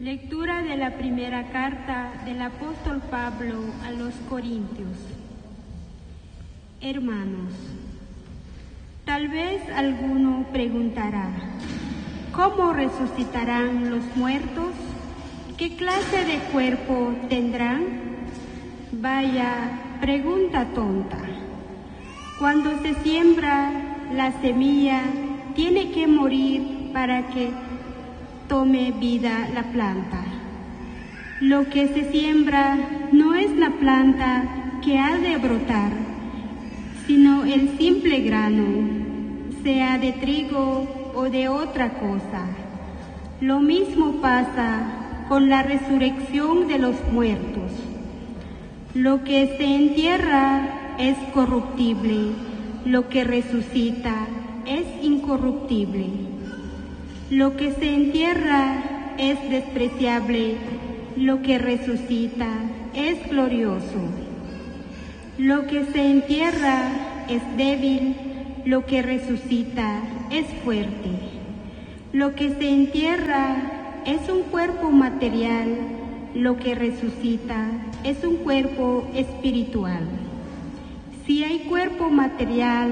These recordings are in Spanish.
Lectura de la primera carta del apóstol Pablo a los Corintios. Hermanos, tal vez alguno preguntará, ¿cómo resucitarán los muertos? ¿Qué clase de cuerpo tendrán? Vaya pregunta tonta. Cuando se siembra la semilla, tiene que morir para que tome vida la planta. Lo que se siembra no es la planta que ha de brotar, sino el simple grano, sea de trigo o de otra cosa. Lo mismo pasa con la resurrección de los muertos. Lo que se entierra es corruptible, lo que resucita es incorruptible. Lo que se entierra es despreciable, lo que resucita es glorioso. Lo que se entierra es débil, lo que resucita es fuerte. Lo que se entierra es un cuerpo material, lo que resucita es un cuerpo espiritual. Si hay cuerpo material,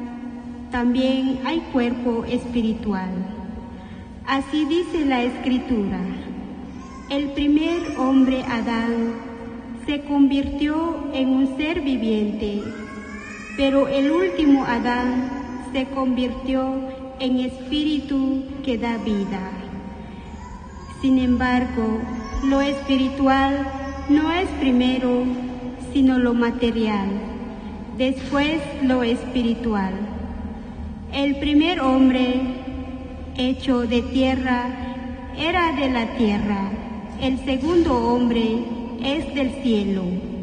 también hay cuerpo espiritual. Así dice la Escritura: el primer hombre, Adán, se convirtió en un ser viviente, pero el último Adán se convirtió en espíritu que da vida. Sin embargo, lo espiritual no es primero, sino lo material, después lo espiritual. El primer hombre, hecho de tierra, era de la tierra. El segundo hombre es del cielo.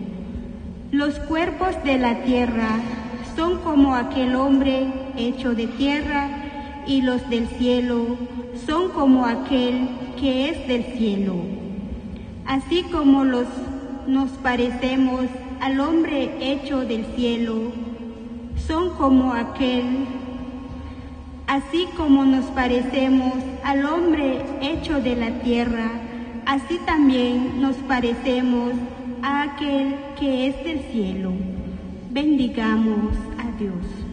Los cuerpos de la tierra son como aquel hombre hecho de tierra, y los del cielo son como aquel que es del cielo. Así como nos parecemos al hombre hecho del cielo, son como aquel. Así como nos parecemos al hombre hecho de la tierra, así también nos parecemos a aquel que es del cielo. Bendigamos a Dios.